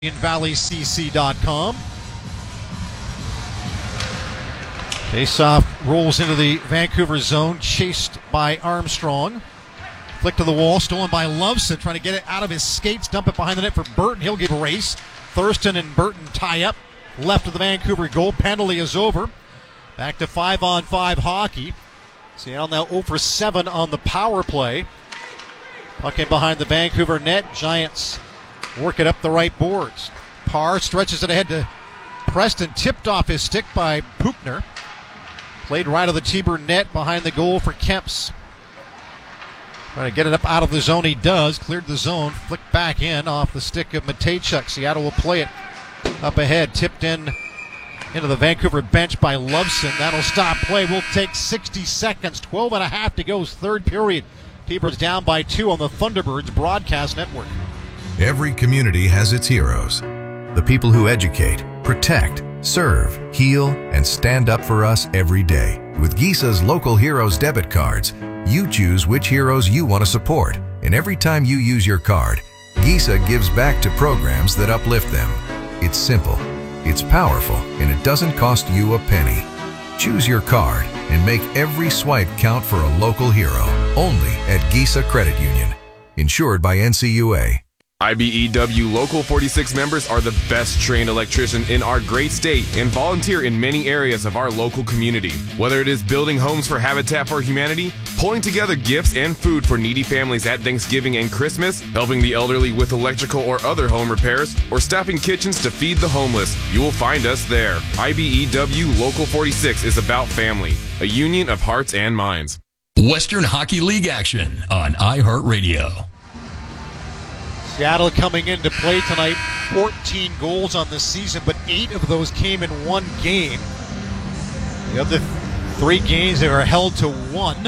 in valleycc.com. Faceoff rolls into the Vancouver zone, chased by Armstrong. Flick to the wall, stolen by Loveson, trying to get it out of his skates, dump it behind the net for Burton. He'll give a race. Thurston and Burton tie up. Left of the Vancouver goal. Penalty is over. Back to 5-on-5 hockey. Seattle now 0 for 7 on the power play. Puck in behind the Vancouver net. Giants work it up the right boards. Parr stretches it ahead to Preston. Tipped off his stick by Puchner. Played right of the T-Bird net behind the goal for Kemps. Trying to get it up out of the zone. He does. Cleared the zone. Flicked back in off the stick of Matejchuk. Seattle will play it up ahead. Tipped in into the Vancouver bench by Loveson. That'll stop play. We'll take 60 seconds. 12 and a half to go. Third period. T-Birds down by 2 on the Thunderbirds broadcast network. Every community has its heroes. The people who educate, protect, serve, heal, and stand up for us every day. With Gisa's Local Heroes debit cards, you choose which heroes you want to support. And every time you use your card, Gisa gives back to programs that uplift them. It's simple, it's powerful, and it doesn't cost you a penny. Choose your card and make every swipe count for a local hero. Only at Gisa Credit Union. Insured by NCUA. IBEW Local 46 members are the best trained electricians in our great state and volunteer in many areas of our local community. Whether it is building homes for Habitat for Humanity, pulling together gifts and food for needy families at Thanksgiving and Christmas, helping the elderly with electrical or other home repairs, or staffing kitchens to feed the homeless, you will find us there. IBEW Local 46 is about family, a union of hearts and minds. Western Hockey League action on iHeartRadio. Seattle coming into play tonight, 14 goals on the season, but 8 of those came in one game. The other 3 games, they were held to 1.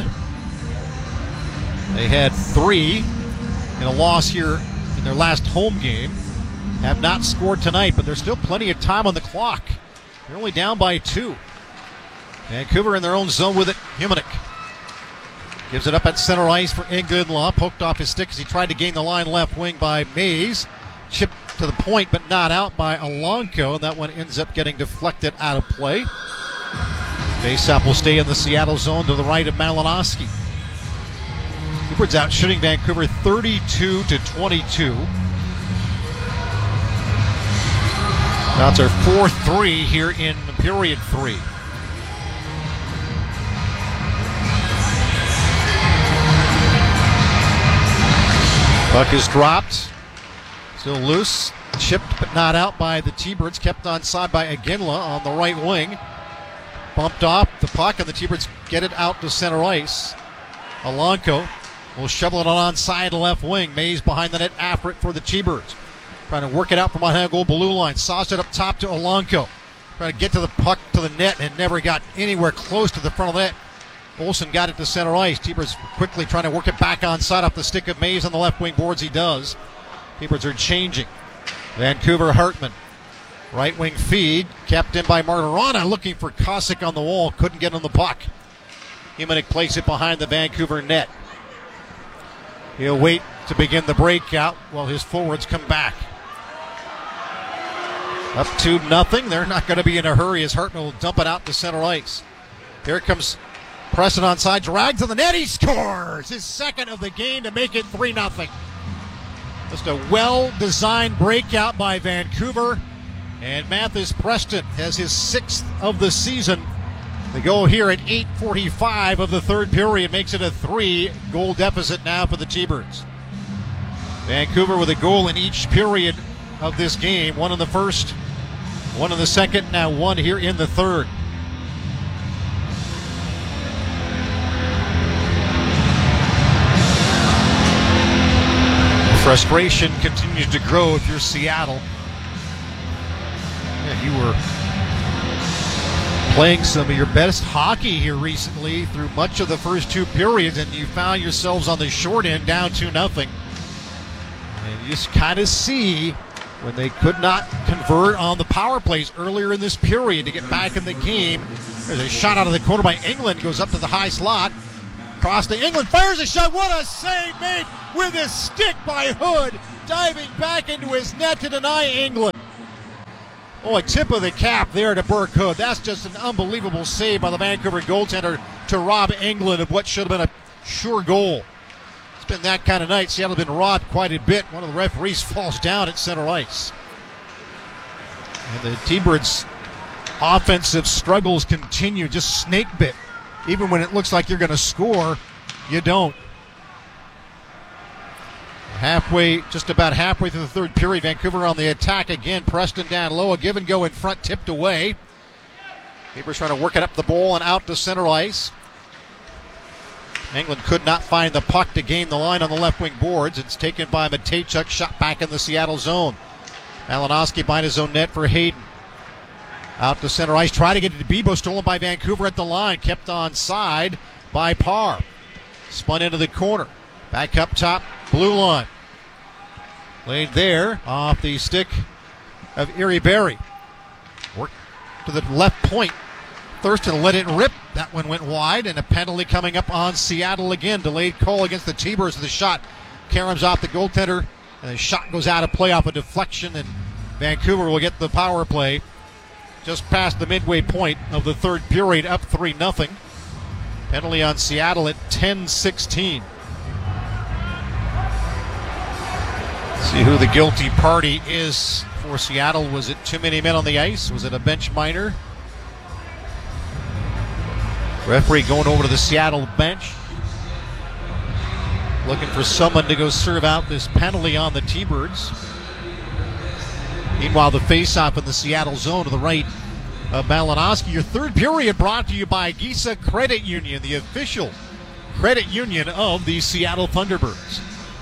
They had 3 in a loss here in their last home game. Have not scored tonight, but there's still plenty of time on the clock. They're only down by 2. Vancouver in their own zone with it. Humanek gives it up at center ice for Englund. Poked off his stick as he tried to gain the line left wing by Mays. Chipped to the point, but not out by Alonko. And that one ends up getting deflected out of play. Faceoff will stay in the Seattle zone to the right of Malinowski. Cooper's out shooting Vancouver 32-22. That's our 4-3 here in period 3. Puck is dropped. Still loose. Chipped but not out by the T-Birds. Kept on side by Iginla on the right wing. Bumped off the puck, and the T-Birds get it out to center ice. Alonko will shovel it on side left wing. Mays behind the net after it for the T-Birds. Trying to work it out from behind the goal blue line. Sauced it up top to Alonko. Trying to get to the puck to the net and never got anywhere close to the front of the net. Olsen got it to center ice. T-Birds quickly trying to work it back on side off the stick of Mays on the left wing boards. He does. T-Birds are changing. Vancouver Hartman. Right wing feed. Kept in by Martirana looking for Kosick on the wall. Couldn't get on the puck. Humanek plays it behind the Vancouver net. He'll wait to begin the breakout while his forwards come back. Up 2-0. They're not going to be in a hurry as Hartman will dump it out to center ice. Here comes Preston on side, drags to the net, he scores! His second of the game to make it 3-0. Just a well-designed breakout by Vancouver. And Mathis Preston has his 6th of the season. The goal here at 8:45 of the third period makes it a 3-goal deficit now for the T-Birds. Vancouver with a goal in each period of this game. 1 in the first, 1 in the second, now 1 here in the third. Frustration continues to grow if you're Seattle. Yeah, you were playing some of your best hockey here recently through much of the first 2 periods, and you found yourselves on the short end down 2-0. And you just kind of see when they could not convert on the power plays earlier in this period to get back in the game. There's a shot out of the corner by Englund, goes up to the high slot. Cross to England, fires a shot. What a save made with his stick by Hood, diving back into his net to deny England. Oh, a tip of the cap there to Burke Hood. That's just an unbelievable save by the Vancouver goaltender to rob England of what should have been a sure goal. It's been that kind of night. Seattle has been robbed quite a bit. One of the referees falls down at center ice. And the T-Birds' offensive struggles continue, just snake bit. Even when it looks like you're going to score, you don't. Just about halfway through the third period, Vancouver on the attack again. Preston down low, a give and go in front, tipped away. Beavers trying to work it up the bowl and out to center ice. England could not find the puck to gain the line on the left wing boards. It's taken by Matejchuk, shot back in the Seattle zone. Malinowski behind his own net for Hayden. Out to center ice, try to get it to Bibeau, stolen by Vancouver at the line, kept on side by Parr. Spun into the corner, back up top, blue line. Laid there off the stick of Iriberri. Work to the left point. Thurston let it rip. That one went wide, and a penalty coming up on Seattle again. Delayed call against the T-Birds. The shot caroms off the goaltender, and the shot goes out of play off a deflection, and Vancouver will get the power play just past the midway point of the third period, up 3-0. Penalty on Seattle at 10:16. See who the guilty party is for Seattle. Was it too many men on the ice? Was it a bench minor? Referee going over to the Seattle bench, looking for someone to go serve out this penalty on the T-Birds. Meanwhile, the face-off in the Seattle zone to the right of Malinowski. Your third period brought to you by Gisa Credit Union, the official credit union of the Seattle Thunderbirds.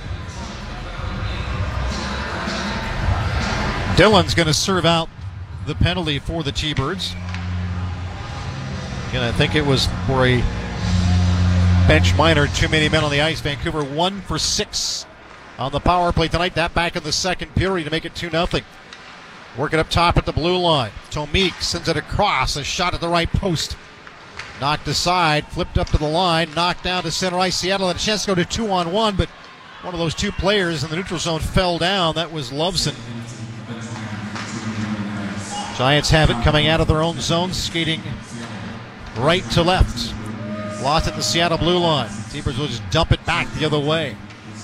Dillon's going to serve out the penalty for the T-Birds. Again, I think it was for a bench minor, too many men on the ice. Vancouver 1 for 6 on the power play tonight. That back in the second period to make it 2-0. Working up top at the blue line. Tomic sends it across. A shot at the right post. Knocked aside, flipped up to the line, knocked down to center ice. Seattle had a chance to go to 2-on-1, but one of those two players in the neutral zone fell down. That was Loveson. Giants have it coming out of their own zone, skating right to left. Lost at the Seattle blue line. T-Birds will just dump it back the other way.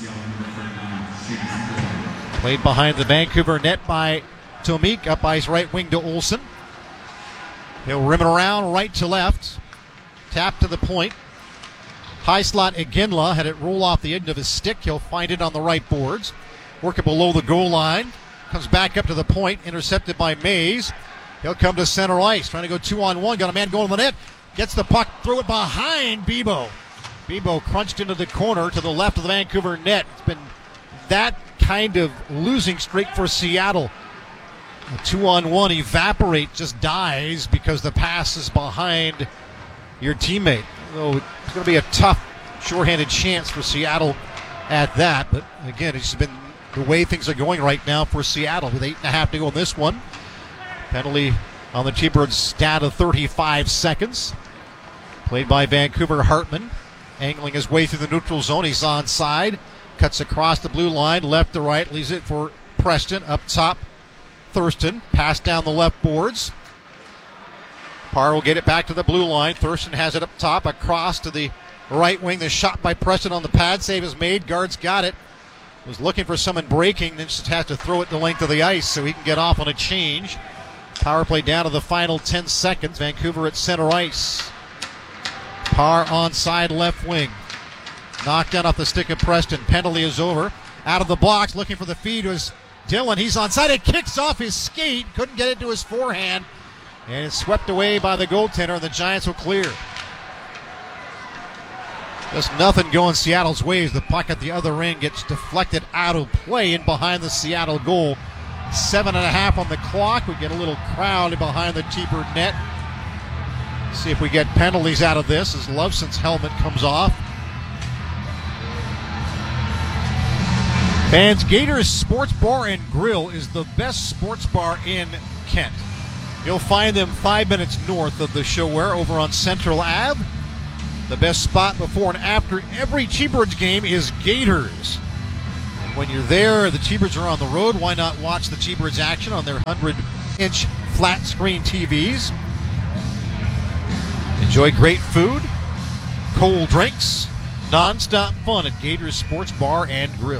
Played behind the Vancouver net by Tomic, up ice right wing to Olsen. He'll rim it around right to left. Tap to the point. High slot Iginla had it roll off the end of his stick. He'll find it on the right boards. Work it below the goal line. Comes back up to the point, intercepted by Mays. He'll come to center ice, trying to go 2-on-1. Got a man going to the net. Gets the puck, threw it behind Bibeau. Bibeau crunched into the corner to the left of the Vancouver net. It's been that kind of losing streak for Seattle. A 2-on-1 evaporate, just dies because the pass is behind your teammate. So it's going to be a tough, shorthanded chance for Seattle at that. But again, it's been the way things are going right now for Seattle with 8.5 to go in this one. Penalty on the T-Birds stat of 35 seconds. Played by Vancouver Hartman. Angling his way through the neutral zone. He's onside. Cuts across the blue line, left to right. Leaves it for Preston. Up top, Thurston. Pass down the left boards. Parr will get it back to the blue line. Thurston has it up top. Across to the right wing. The shot by Preston on the pad. Save is made. Guards got it. Was looking for someone breaking, then just has to throw it the length of the ice so he can get off on a change. Power play down to the final 10 seconds. Vancouver at center ice. Parr onside left wing. Knocked down off the stick of Preston. Penalty is over. Out of the box, looking for the feed was Dillon. He's onside. It kicks off his skate. Couldn't get it to his forehand. And it's swept away by the goaltender, and the Giants will clear. Just nothing going Seattle's way as the puck at the other end gets deflected out of play and behind the Seattle goal. 7.5 on the clock. We get a little crowd behind the T-Bird net. See if we get penalties out of this as Loveson's helmet comes off. Fans, Gators Sports Bar and Grill is the best sports bar in Kent. You'll find them 5 minutes north of the Showware over on Central Ave. The best spot before and after every T-Birds game is Gators. When you're there, the T-Birds are on the road. Why not watch the T-Birds action on their 100-inch flat screen TVs? Enjoy great food, cold drinks, non-stop fun at Gators Sports Bar and Grill.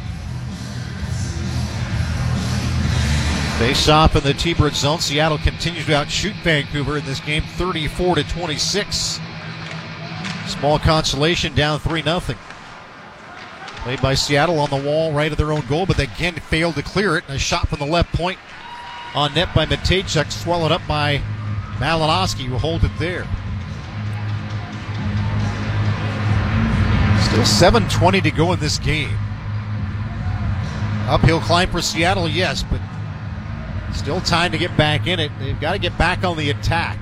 Face off in the T-Bird zone. Seattle continues to outshoot Vancouver in this game, 34-26. Small consolation, down 3-0. Played by Seattle on the wall, right of their own goal, but they again failed to clear it. And a shot from the left point on net by Matejchuk, swallowed up by Malinowski, who holds it there. Still 7:20 to go in this game. Uphill climb for Seattle, yes, but still time to get back in it. They've got to get back on the attack.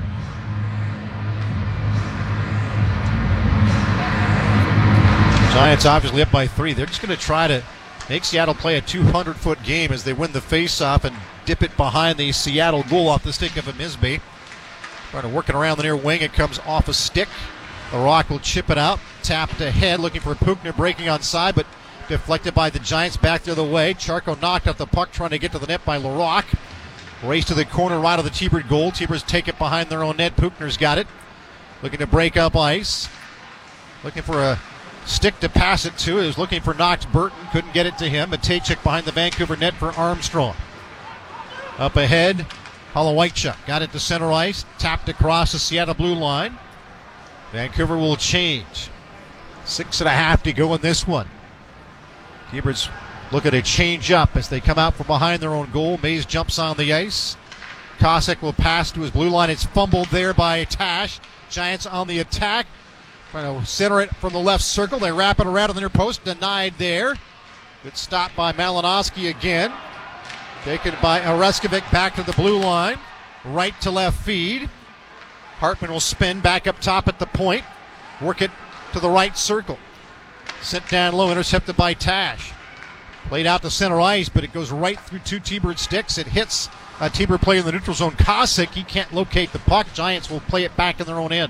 Giants obviously up by 3. They're just going to try to make Seattle play a 200-foot game as they win the face-off and dip it behind the Seattle goal off the stick of Amisbe. Trying to work it around the near wing. It comes off a stick. The Rock will chip it out. Tapped ahead, looking for Puchner breaking on side, but deflected by the Giants back the other way. Charco knocked out the puck, trying to get to the net by LaRock. Race to the corner right of the T-Bird goal. T-Birds take it behind their own net. Puchner's got it. Looking to break up ice. Looking for a stick to pass it to. He was looking for Knox Burton. Couldn't get it to him. Matejchuk behind the Vancouver net for Armstrong. Up ahead, Holowaychuk got it to center ice. Tapped across the Seattle blue line. Vancouver will change. 6.5 to go in this one. T-Birds look at a change up as they come out from behind their own goal. Mays jumps on the ice. Cossack will pass to his blue line. It's fumbled there by Tash. Giants on the attack. Trying to center it from the left circle. They wrap it around on the near post. Denied there. Good stop by Malinowski again. Taken by Oreskovic back to the blue line. Right to left feed. Hartman will spin back up top at the point. Work it to the right circle. Sent down low, intercepted by Tash. Played out to center ice, but it goes right through 2 T-Bird sticks. It hits a T-Bird player in the neutral zone. Cossack, he can't locate the puck. Giants will play it back in their own end.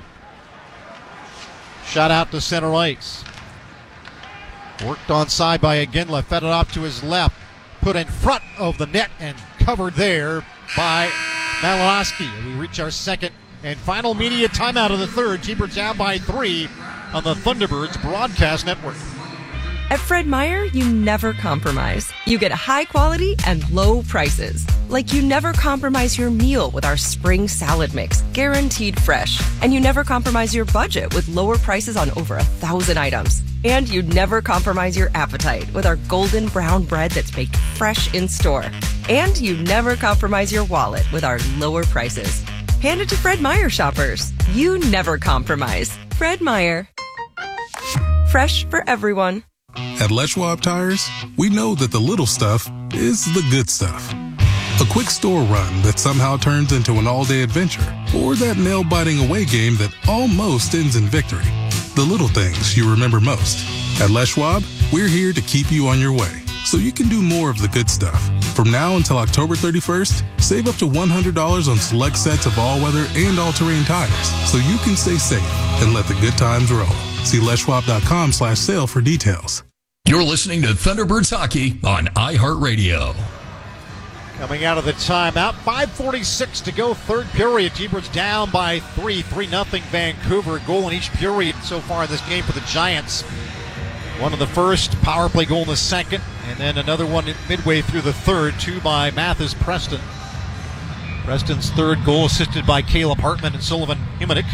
Shot out to center ice. Worked on side by Iginla. Fed it off to his left. Put in front of the net and covered there by Malinowski. We reach our second and final media timeout of the third. T-Birds down by 3 on the Thunderbirds Broadcast Network. At Fred Meyer, you never compromise. You get high quality and low prices. Like you never compromise your meal with our spring salad mix, guaranteed fresh. And you never compromise your budget with lower prices on over 1,000 items. And you never compromise your appetite with our golden brown bread that's baked fresh in store. And you never compromise your wallet with our lower prices. Hand it to Fred Meyer shoppers. You never compromise. Fred Meyer. Fresh for everyone. At Les Schwab Tires, we know that the little stuff is the good stuff. A quick store run that somehow turns into an all-day adventure, or that nail-biting away game that almost ends in victory. The little things you remember most. At Les Schwab, we're here to keep you on your way, so you can do more of the good stuff. From now until October 31st, save up to $100 on select sets of all-weather and all-terrain tires, so you can stay safe and let the good times roll. See leschwab.com/sale for details. You're listening to Thunderbirds Hockey on iHeartRadio. Coming out of the timeout, 5:46 to go, third period. T-Birds down by 3-0 Vancouver. Goal in each period so far in this game for the Giants. One in the first, power play goal in the second, and then another one midway through the third, 2 by Mathis Preston. Preston's third goal assisted by Caleb Hartman and Sullivan Himonic.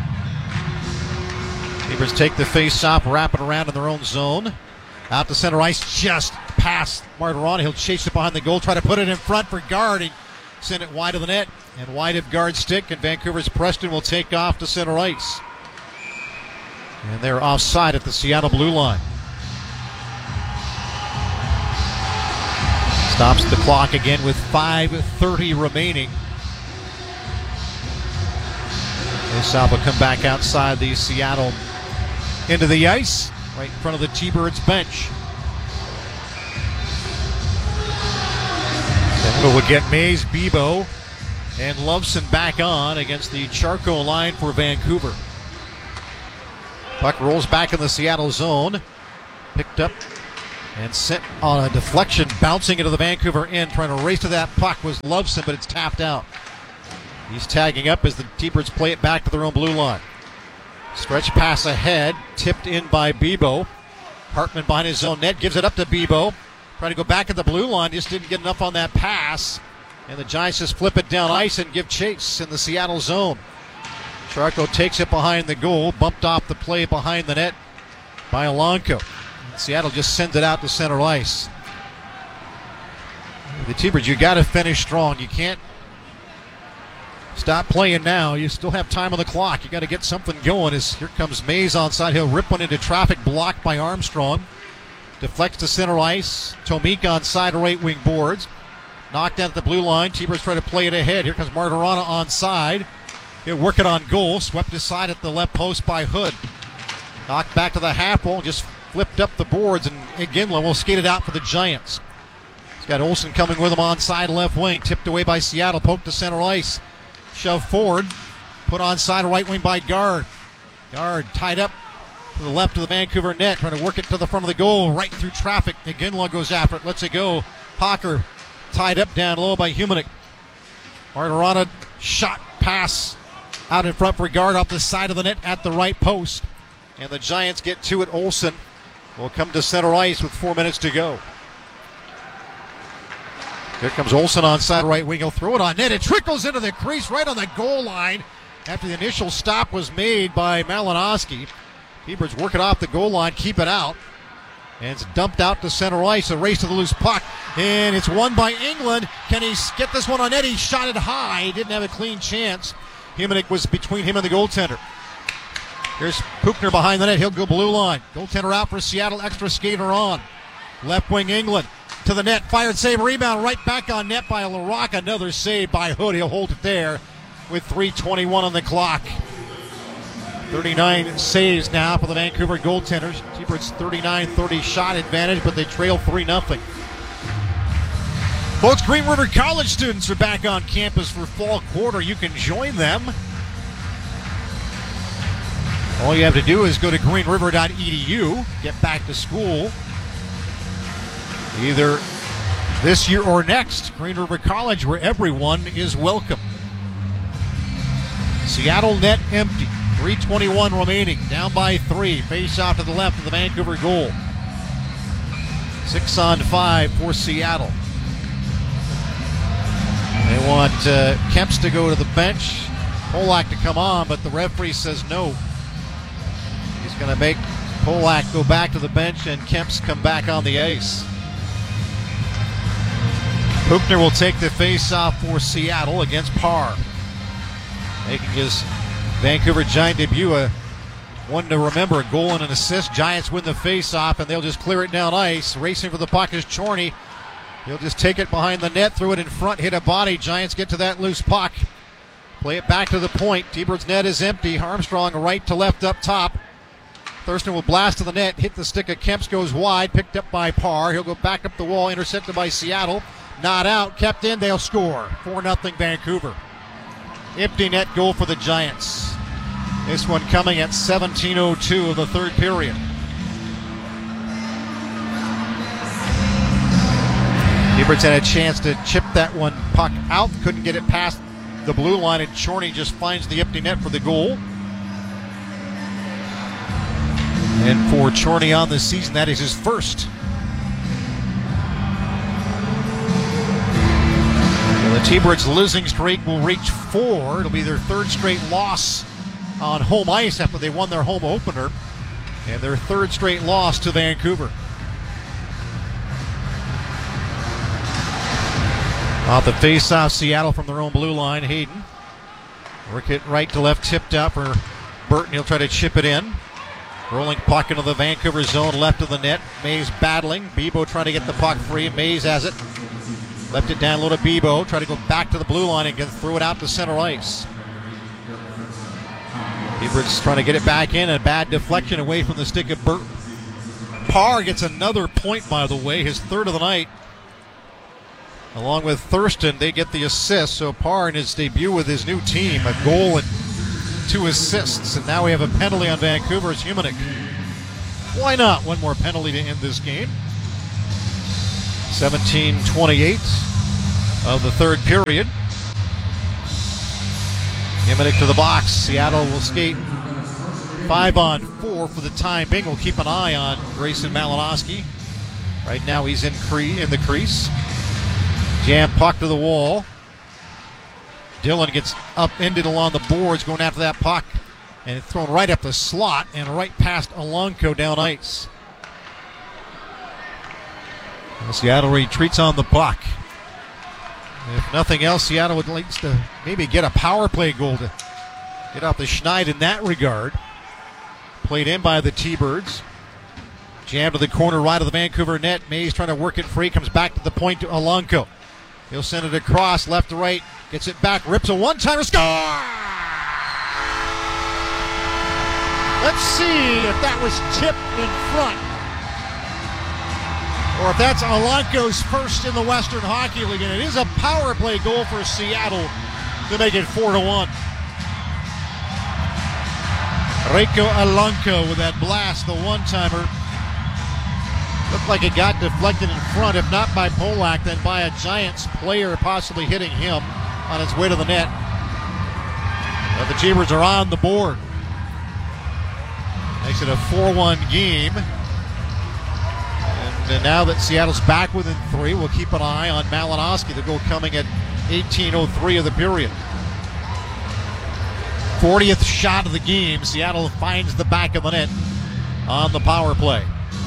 T-Birds take the face-off, wrap it around in their own zone. Out to center ice, just past Martirana. He'll chase it behind the goal, try to put it in front for Guard. He sent it wide of the net and wide of Guard's stick, and Vancouver's Preston will take off to center ice. And they're offside at the Seattle blue line. Stops the clock again with 5:30 remaining. This will come back outside the Seattle into the ice, right in front of the T-Birds bench. Then we'll get Mays, Bebo, and Loveson back on against the Charco line for Vancouver. Puck rolls back in the Seattle zone. Picked up and sent on a deflection, bouncing into the Vancouver end. Trying to race to that puck was Loveson, but it's tapped out. He's tagging up as the T-Birds play it back to their own blue line. Stretch pass ahead, tipped in by Bibeau. Hartman behind his own net, gives it up to Bibeau. Trying to go back at the blue line, just didn't get enough on that pass. And the Giants just flip it down ice and give chase in the Seattle zone. Charco takes it behind the goal, bumped off the play behind the net by Elanco. Seattle just sends it out to center ice. The T-Birds, you got to finish strong. You can't stop playing now. You still have time on the clock. You got to get something going. As here comes Mays onside. He'll rip one into traffic, blocked by Armstrong. Deflects to center ice. Tomik on side right wing boards. Knocked out at the blue line. T-Birds try to play it ahead. Here comes Martirana onside. He'll work it on goal. Swept aside at the left post by Hood. Knocked back to the half wall. Just flipped up the boards, and Ginla will skate it out for the Giants. He's got Olsen coming with him onside left wing. Tipped away by Seattle. Poked to center ice. Shoved forward. Put onside right wing by Guard. Guard tied up to the left of the Vancouver net. Trying to work it to the front of the goal. Right through traffic. Ginla goes after it. Lets it go. Hawker tied up down low by Humanick. Martirana shot pass out in front for Guard off the side of the net at the right post. And the Giants get to it. Olsen will come to center ice with 4 minutes to go. Here comes Olsen on side right wing. He'll throw it on net. It trickles into the crease right on the goal line after the initial stop was made by Malinowski. T-Birds work it off the goal line, keep it out. And it's dumped out to center ice. A race to the loose puck. And it's won by England. Can he get this one on net? He shot it high. He didn't have a clean chance. Humanick was between him and the goaltender. Here's Pukner behind the net. He'll go blue line. Goaltender out for Seattle. Extra skater on. Left wing England to the net. Fired save. Rebound right back on net by LaRocque. Another save by Hood. He'll hold it there with 3:21 on the clock. 39 saves now for the Vancouver goaltenders. T-Birds 39-30 shot advantage, but they trail 3-0. Folks, Green River College students are back on campus for fall quarter. You can join them. All you have to do is go to greenriver.edu, get back to school, either this year or next. Green River College, where everyone is welcome. Seattle net empty. 3:21 remaining. Down by 3. Face off to the left of the Vancouver goal. 6-on-5 for Seattle. They want Kemps to go to the bench. Polak to come on, but the referee says no. He's going to make Polak go back to the bench and Kemps come back on the ice. Pukner will take the face-off for Seattle against Parr. Making his Vancouver Giant debut, one to remember, a goal and an assist. Giants win the face-off, and they'll just clear it down ice. Racing for the puck is Chorney. He'll just take it behind the net, throw it in front, hit a body. Giants get to that loose puck. Play it back to the point. T-Birds' net is empty. Armstrong right to left up top. Thurston will blast to the net, hit the stick of Kemps, goes wide, picked up by Parr. He'll go back up the wall, intercepted by Seattle. Not out, kept in, they'll score. 4-0 Vancouver. Empty net goal for the Giants. This one coming at 17:02 of the third period. T-Birds had a chance to chip that one puck out, couldn't get it past the blue line, and Chorney just finds the empty net for the goal. And for Chorney on the season, that is his first. The T-Birds' losing streak will reach 4. It'll be their third straight loss on home ice after they won their home opener, and their third straight loss to Vancouver. Off the face-off, Seattle from their own blue line. Hayden. Work it right to left, tipped out for Burton. He'll try to chip it in. Rolling puck into the Vancouver zone, left of the net. Mays battling. Bibeau trying to get the puck free. Mays has it. Left it down low to Bibeau. Try to go back to the blue line and throw it out to center ice. T-Birds trying to get it back in. A bad deflection away from the stick of Burton. Parr gets another point, by the way, his third of the night. Along with Thurston, they get the assist. So Parr in his debut with his new team, a goal and 2 assists. And now we have a penalty on Vancouver. It's Humanick. Why not? One more penalty to end this game. 17:28 of the third period. Humanick to the box. Seattle will skate 5-on-4 for the time being. We'll keep an eye on Grayson Malinowski. Right now he's in the crease. Jam puck to the wall. Dillon gets upended along the boards going after that puck. And it's thrown right up the slot and right past Alonko down ice. And Seattle retreats on the puck. If nothing else, Seattle would like to maybe get a power play goal to get off the schneid in that regard. Played in by the T-Birds. Jam to the corner right of the Vancouver net. Mays trying to work it free. Comes back to the point to Alonko. He'll send it across left to right. Gets it back. Rips a one-timer. Score! Let's see if that was tipped in front. Or if that's Alonko's first in the Western Hockey League. And it is a power play goal for Seattle to make it 4-1. Reiko Alonko with that blast, the one-timer. Looked like it got deflected in front, if not by Polak, then by a Giants player possibly hitting him on its way to the net. But the Cheevers are on the board. Makes it a 4-1 game. And now that Seattle's back within 3, we'll keep an eye on Malinowski. The goal coming at 18:03 of the period. 40th shot of the game. Seattle finds the back of the net on the power play.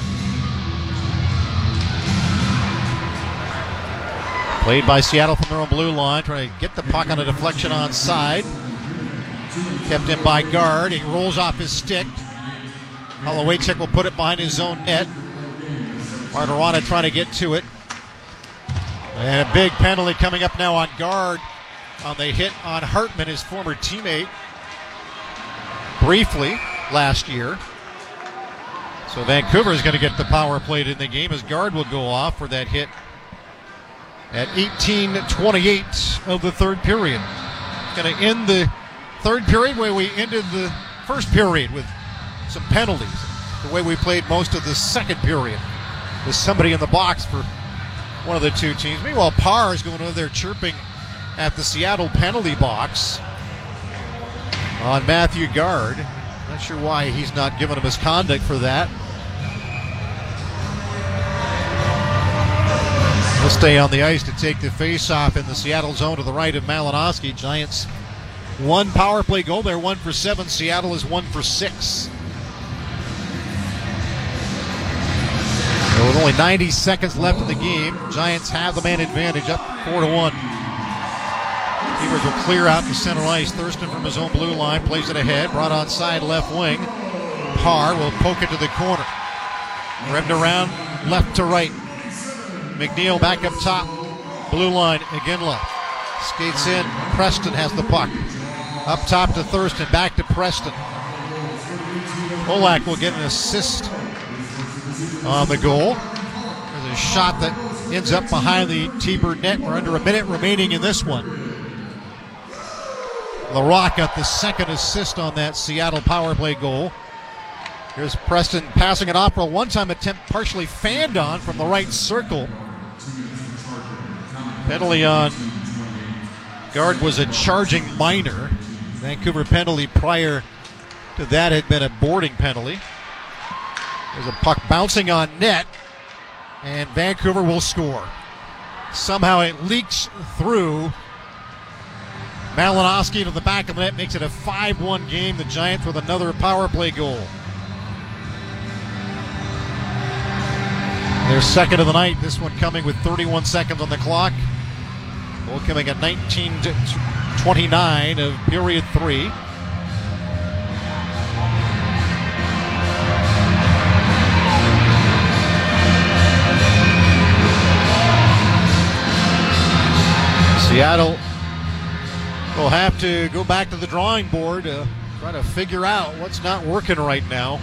Played by Seattle from their own blue line, trying to get the puck on a deflection onside. Kept in by Guard. He rolls off his stick. Holowaychuk will put it behind his own net. Martirana trying to get to it. And a big penalty coming up now on Guard on the hit on Hartman, his former teammate, briefly last year. So Vancouver is going to get the power play in the game as Guard will go off for that hit at 18:28 of the third period. It's going to end the third period where we ended the first period with some penalties. The way we played most of the second period with somebody in the box for one of the two teams. Meanwhile, Parr is going over there chirping at the Seattle penalty box on Matthew Guard. Not sure why he's not giving him his conduct for that. He'll stay on the ice to take the face-off in the Seattle zone to the right of Malinowski. Giants 1 power play goal. They're 1 for 7. Seattle is 1 for 6. So with only 90 seconds left in the game, Giants have the man advantage, up 4-1. Keepers will clear out to center ice. Thurston from his own blue line plays it ahead. Brought on side left wing. Parr will poke it to the corner. Rimmed around left to right. McNeil back up top. Blue line again left. Skates in. Preston has the puck. Up top to Thurston. Back to Preston. Polak will get an assist on the goal. There's a shot that ends up behind the T-Bird net. We're under a minute remaining in this one. LaRock got the second assist on that Seattle power play goal. Here's Preston passing it off for a one-time attempt, partially fanned on from the right circle. Penalty on Guard was a charging minor. Vancouver penalty prior to that had been a boarding penalty. There's a puck bouncing on net, and Vancouver will score. Somehow it leaks through. Malinowski to the back of the net makes it a 5-1 game. The Giants with another power play goal. Their second of the night, this one coming with 31 seconds on the clock. Goal coming at 19:29 of period 3. Seattle will have to go back to the drawing board to try to figure out what's not working right now.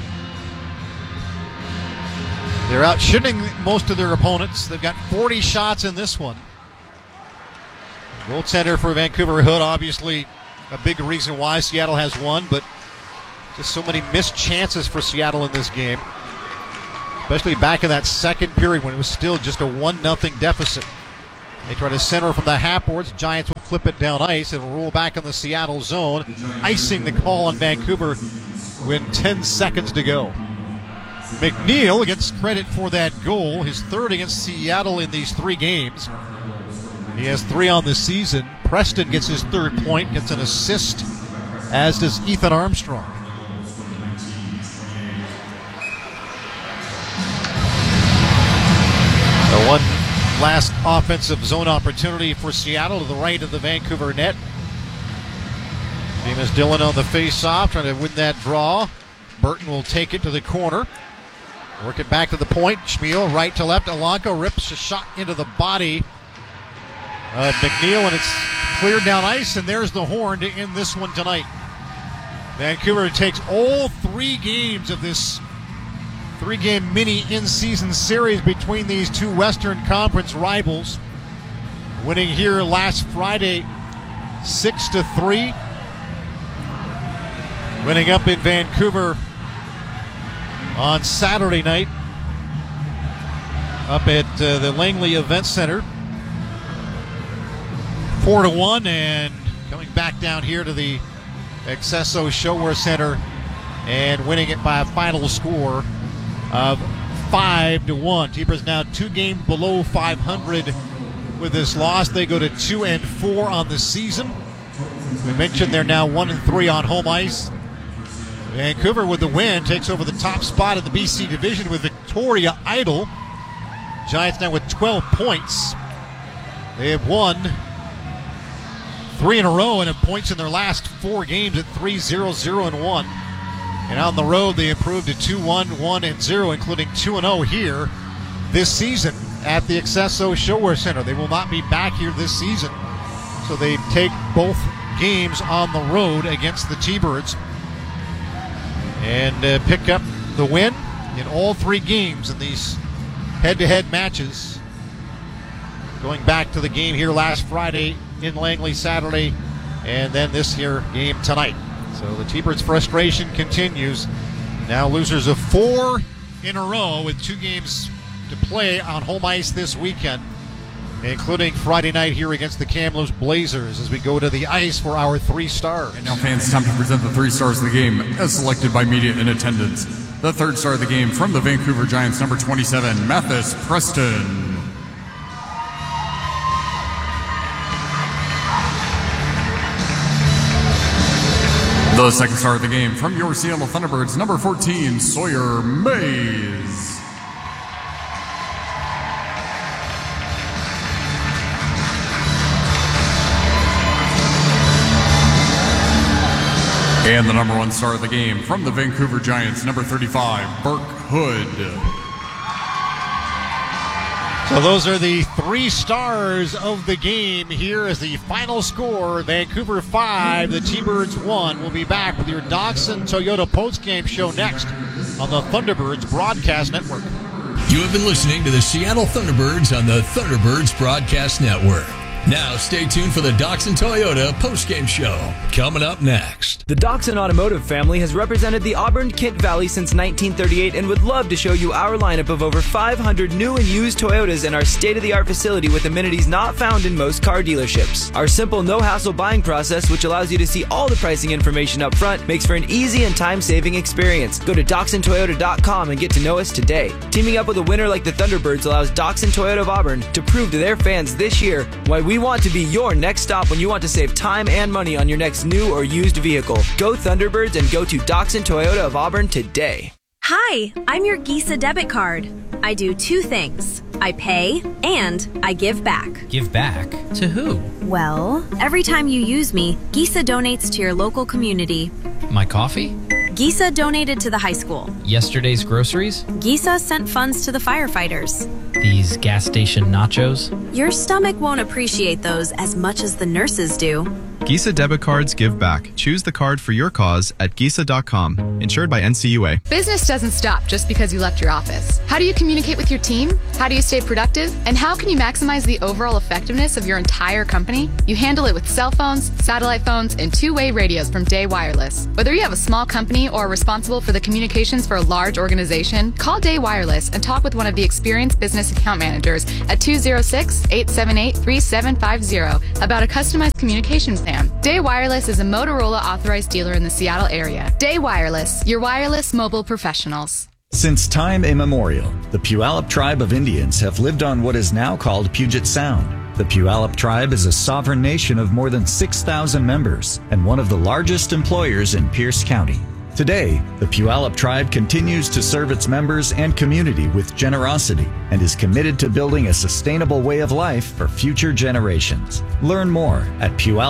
They're out shooting most of their opponents. They've got 40 shots in this one. Goaltender for Vancouver, Hood, obviously a big reason why Seattle has won, but just so many missed chances for Seattle in this game, especially back in that second period when it was still just a 1-0 deficit. They try to center from the half boards. Giants will flip it down ice. It'll roll back in the Seattle zone, icing the call on Vancouver with 10 seconds to go. McNeil gets credit for that goal, his third against Seattle in these 3 games. He has 3 on the season. Preston gets his 3rd point, gets an assist, as does Ethan Armstrong. So one last offensive zone opportunity for Seattle to the right of the Vancouver net. James Dillon on the face-off, trying to win that draw. Burton will take it to the corner. Work it back to the point. Schmiel right to left. Elanco rips a shot into the body of McNeil, and it's cleared down ice, and there's the horn to end this one tonight. Vancouver takes all 3 games of this 3-game mini in-season series between these 2 Western Conference rivals, winning here last Friday 6-3. Winning up in Vancouver on Saturday night up at the Langley Event Center 4-1, and coming back down here to the Accesso Showwear Center and winning it by a final score of 5-1. T-Birds now 2 games below 500 with this loss. They go to 2-4 on the season. We mentioned they're now 1-3 on home ice. Vancouver with the win takes over the top spot in the BC division with Victoria Idle. Giants now with 12 points. They have won 3 in a row and have points in their last 4 games at 3-0-0-1. And on the road, they improved to 2-1, 1-0, including 2-0 here this season at the Accesso Showwear Center. They will not be back here this season, so they take both games on the road against the T-Birds and pick up the win in all 3 games in these head-to-head matches. Going back to the game here last Friday in Langley Saturday, and then this here game tonight. So the T-Birds' frustration continues. Now losers of 4 in a row with 2 games to play on home ice this weekend, including Friday night here against the Kamloops Blazers as we go to the ice for our 3 stars. And now, fans, it's time to present the 3 stars of the game as selected by media in attendance. The 3rd star of the game from the Vancouver Giants, number 27, Mathis Preston. The 2nd star of the game from your Seattle Thunderbirds, number 14, Sawyer Mays. And the number 1 star of the game from the Vancouver Giants, number 35, Burke Hood. So those are the 3 stars of the game here as the final score. Vancouver 5, the T-Birds 1. We'll be back with your Doxon Toyota postgame show next on the Thunderbirds Broadcast Network. You have been listening to the Seattle Thunderbirds on the Thunderbirds Broadcast Network. Now stay tuned for the Doxon Toyota postgame show coming up next. The Doxon Automotive family has represented the Auburn-Kent Valley since 1938 and would love to show you our lineup of over 500 new and used Toyotas in our state-of-the-art facility with amenities not found in most car dealerships. Our simple, no-hassle buying process, which allows you to see all the pricing information up front, makes for an easy and time-saving experience. Go to DoxonToyota.com and get to know us today. Teaming up with a winner like the Thunderbirds allows Doxon Toyota of Auburn to prove to their fans this year why we want to be your next stop when you want to save time and money on your next new or used vehicle. Go Thunderbirds and go to Doxon Toyota of Auburn today. Hi, I'm your Gisa debit card. I do 2 things. I pay and I give back. Give back? To who? Well, every time you use me, Gisa donates to your local community. My coffee? Gisa donated to the high school. Yesterday's groceries? Gisa sent funds to the firefighters. These gas station nachos? Your stomach won't appreciate those as much as the nurses do. Gisa debit cards give back. Choose the card for your cause at Gisa.com. Insured by NCUA. Business doesn't stop just because you left your office. How do you communicate with your team? How do you stay productive? And how can you maximize the overall effectiveness of your entire company? You handle it with cell phones, satellite phones, and two-way radios from Day Wireless. Whether you have a small company or are responsible for the communications for a large organization, call Day Wireless and talk with one of the experienced business account managers at 206-878-3750 about a customized communication plan. Day Wireless is a Motorola authorized dealer in the Seattle area. Day Wireless, your wireless mobile professionals. Since time immemorial, the Puyallup tribe of Indians have lived on what is now called Puget Sound. The Puyallup tribe is a sovereign nation of more than 6,000 members and one of the largest employers in Pierce County. Today, the Puyallup tribe continues to serve its members and community with generosity and is committed to building a sustainable way of life for future generations. Learn more at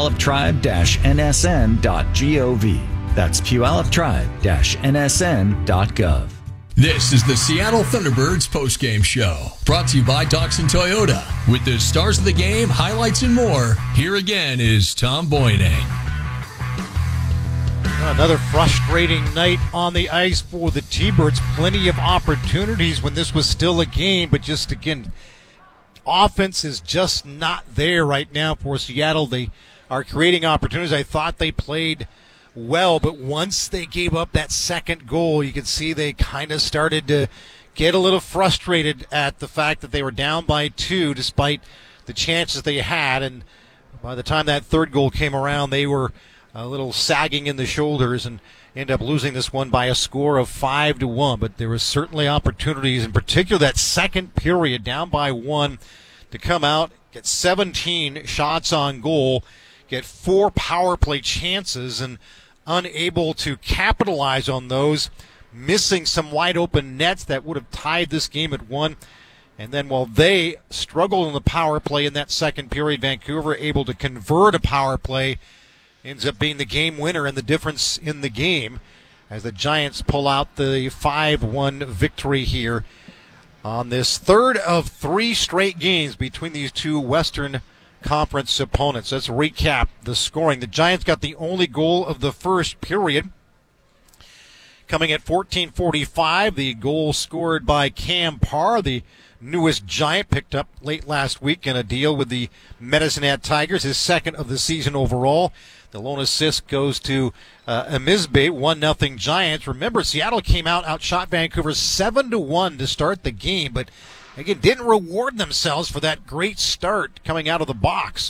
puyalluptribe-nsn.gov. That's puyalluptribe-nsn.gov. This is the Seattle Thunderbirds postgame show, brought to you by Doxon Toyota. With the stars of the game, highlights, and more, here again is Tom Boynang. Another frustrating night on the ice for the T-Birds. Plenty of opportunities when this was still a game, but just again, offense is just not there right now for Seattle. They are creating opportunities. I thought they played well, but once they gave up that second goal, you could see they kind of started to get a little frustrated at the fact that they were down by 2 despite the chances they had. And by the time that third goal came around, they were a little sagging in the shoulders and end up losing this one by a score of 5-1. But there was certainly opportunities, in particular that second period, down by 1, to come out, get 17 shots on goal, get 4 power play chances, and unable to capitalize on those, missing some wide open nets that would have tied this game at 1. And then while they struggled in the power play in that second period, Vancouver able to convert a power play, ends up being the game winner and the difference in the game as the Giants pull out the 5-1 victory here on this third of 3 straight games between these two Western Conference opponents. Let's recap the scoring. The Giants got the only goal of the first period, coming at 14:45. The goal scored by Cam Parr, the newest Giant, picked up late last week in a deal with the Medicine Hat Tigers, his second of the season overall. The lone assist goes to Amizbe, 1-0 Giants. Remember, Seattle came out, outshot Vancouver 7-1 to start the game, but again, didn't reward themselves for that great start coming out of the box.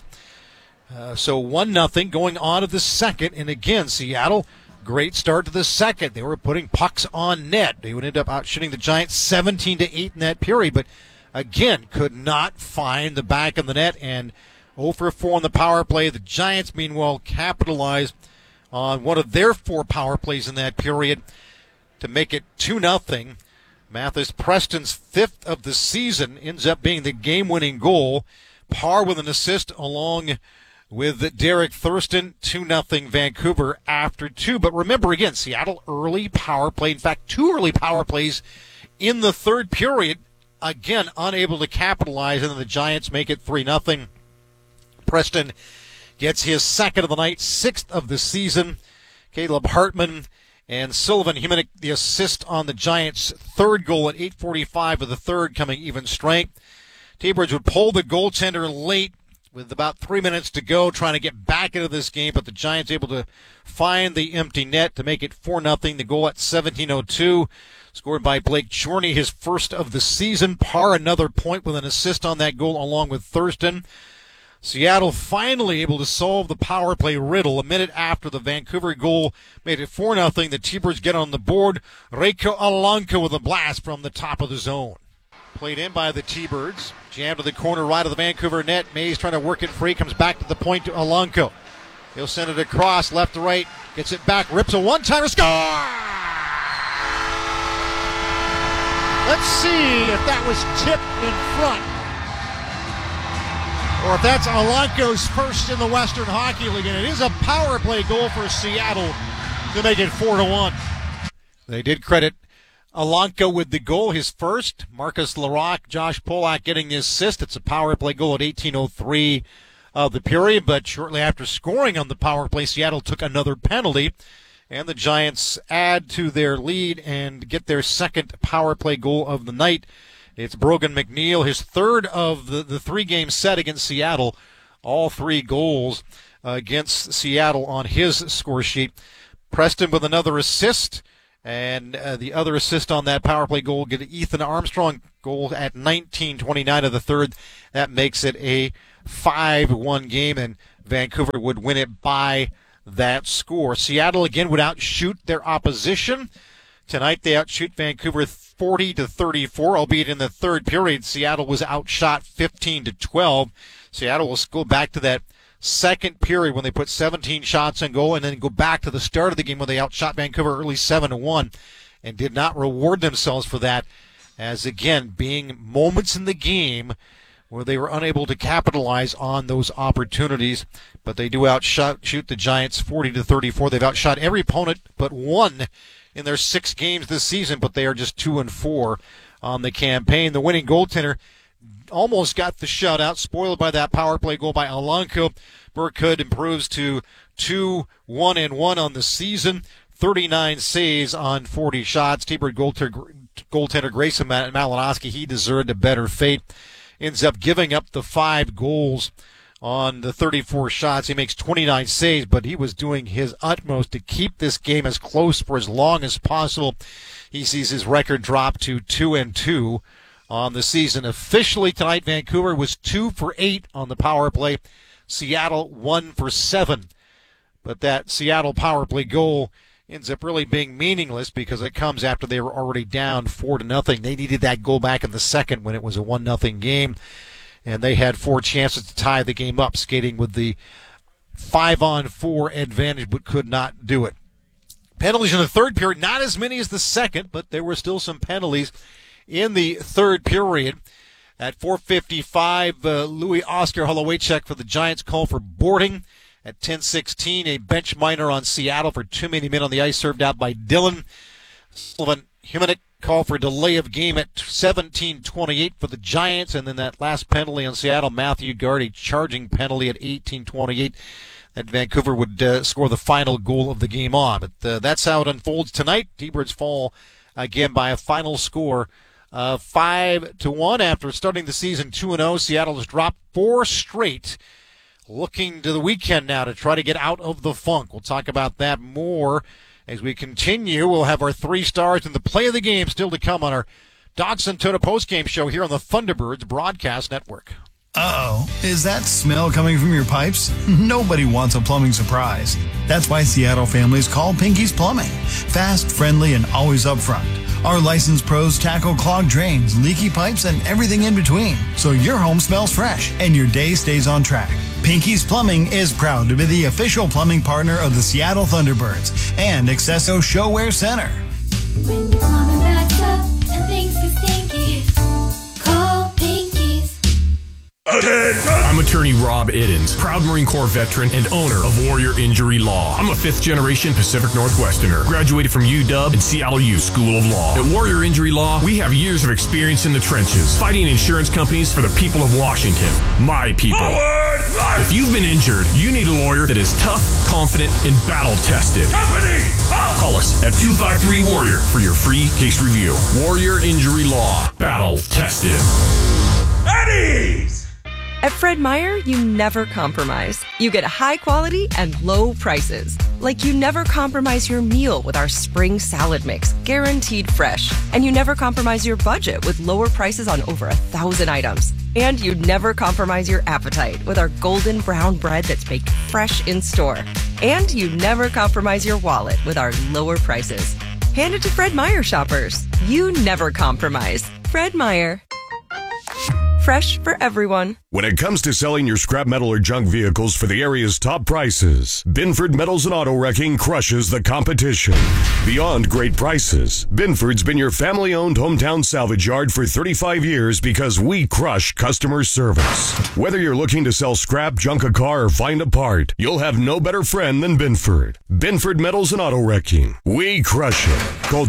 So 1-0 going on to the second, and again, Seattle, great start to the second. They were putting pucks on net. They would end up outshooting the Giants 17-8 in that period, but again, could not find the back of the net, and 0 for 4 on the power play. The Giants, meanwhile, capitalized on one of their 4 power plays in that period to make it 2-0. Mathis Preston's 5th of the season ends up being the game-winning goal. Parr with an assist along with Derek Thurston. 2-0 Vancouver after 2. But remember, again, Seattle early power play. In fact, 2 early power plays in the third period. Again, unable to capitalize, and then the Giants make it 3-0. Preston gets his 2nd of the night, 6th of the season. Caleb Hartman and Sylvan Humanick, the assist on the Giants' 3rd goal at 8:45 of the 3rd, coming even strength. T-Birds would pull the goaltender late with about 3 minutes to go, trying to get back into this game, but the Giants able to find the empty net to make it 4-0. The goal at 17:02, scored by Blake Chorney, his 1st of the season. Parr another point with an assist on that goal along with Thurston. Seattle finally able to solve the power play riddle. A minute after the Vancouver goal made it 4-0, the T-Birds get on the board. Reiko Alanko with a blast from the top of the zone. Played in by the T-Birds. Jammed to the corner right of the Vancouver net. Mays trying to work it free. Comes back to the point to Alanko. He'll send it across left to right. Gets it back. Rips a one-timer. Score! Let's see if that was tipped in front, or if that's Alanko's first in the Western Hockey League. And it is a power play goal for Seattle to make it 4-1. They did credit Alanko with the goal, his first. Marcus Larocque, Josh Polak getting the assist. It's a power play goal at 18:03 of the period, but shortly after scoring on the power play, Seattle took another penalty, and the Giants add to their lead and get their second power play goal of the night. It's Brogan McNeil, his third of the three-game set against Seattle. All three goals against Seattle on his score sheet. Preston with another assist, and the other assist on that power play goal get Ethan Armstrong goal at 19:29 of the third. That makes it a 5-1 game, and Vancouver would win it by that score. Seattle again would outshoot their opposition. Tonight they outshoot Vancouver 40-34, albeit in the third period Seattle was outshot 15-12. Seattle will go back to that second period when they put 17 shots on goal, and then go back to the start of the game when they outshot Vancouver early 7-1, and did not reward themselves for that, as again being moments in the game where they were unable to capitalize on those opportunities. But they do outshoot the Giants 40-34. They've outshot every opponent but one in their 6 games this season, but they are just 2-4 on the campaign. The winning goaltender almost got the shutout, spoiled by that power play goal by Alanko. Burke Hood improves to 2-1-1 on the season, 39 saves on 40 shots. T-Bird goaltender Grayson Malinowski, he deserved a better fate. Ends up giving up the 5 goals on the 34 shots. He makes 29 saves, but he was doing his utmost to keep this game as close for as long as possible. He sees his record drop to 2-2 on the season. Officially tonight, Vancouver was 2 for 8 on the power play. Seattle 1 for 7. But that Seattle power play goal ends up really being meaningless because it comes after they were already down 4-0. They needed that goal back in the second when it was a 1-0 game, and they had 4 chances to tie the game up, skating with the 5-on-4 advantage, but could not do it. Penalties in the third period, not as many as the second, but there were still some penalties in the third period. At 4:55, Louis Oscar Holowaychuk for the Giants call for boarding. At 10:16, a bench minor on Seattle for too many men on the ice, served out by Dillon. Sullivan Himonic call for delay of game at 17:28 for the Giants, and then that last penalty on Seattle, Matthew Guard, a charging penalty at 18:28. That Vancouver would score the final goal of the game on. But that's how it unfolds tonight. T-Birds fall again by a final score of 5-1 after starting the season 2-0. Seattle has dropped 4 straight. Looking to the weekend now to try to get out of the funk. We'll talk about that more as we continue. We'll have our 3 stars and the play of the game still to come on our Dachshund Toyota postgame show here on the Thunderbirds Broadcast Network. Uh-oh, is that smell coming from your pipes? Nobody wants a plumbing surprise. That's why Seattle families call Pinky's Plumbing. Fast, friendly, and always upfront. Our licensed pros tackle clogged drains, leaky pipes, and everything in between, so your home smells fresh and your day stays on track. Pinky's Plumbing is proud to be the official plumbing partner of the Seattle Thunderbirds and Accesso Showwear Center. When your plumbing backs up and things get stinky, call Pinky's. I'm attorney Rob Iddens, proud Marine Corps veteran and owner of Warrior Injury Law. I'm a 5th-generation Pacific Northwesterner, graduated from UW and CLU School of Law. At Warrior Injury Law, we have years of experience in the trenches, fighting insurance companies for the people of Washington, my people. If you've been injured, you need a lawyer that is tough, confident, and battle-tested. Call us at 253-WARRIOR for your free case review. Warrior Injury Law, battle-tested. Eddie's! At Fred Meyer, you never compromise. You get high quality and low prices. Like you never compromise your meal with our spring salad mix, guaranteed fresh. And you never compromise your budget with lower prices on over 1,000 items. And you never compromise your appetite with our golden brown bread that's baked fresh in store. And you never compromise your wallet with our lower prices. Hand it to Fred Meyer shoppers. You never compromise. Fred Meyer. Fresh for everyone. When it comes to selling your scrap metal or junk vehicles for the area's top prices, Binford Metals and Auto Wrecking crushes the competition. Beyond great prices, Binford's been your family-owned hometown salvage yard for 35 years because we crush customer service. Whether you're looking to sell scrap, junk a car, or find a part, you'll have no better friend than Binford. Binford Metals and Auto Wrecking. We crush it. Call